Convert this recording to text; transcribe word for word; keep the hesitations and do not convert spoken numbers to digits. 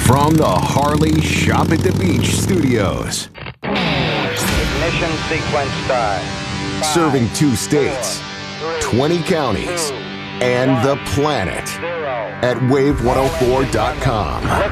From the Harley Shop at the Beach studios. Ignition sequence start. Five, Serving two states, four, three, twenty counties, two, and one, the planet zero. at wave one oh four dot com.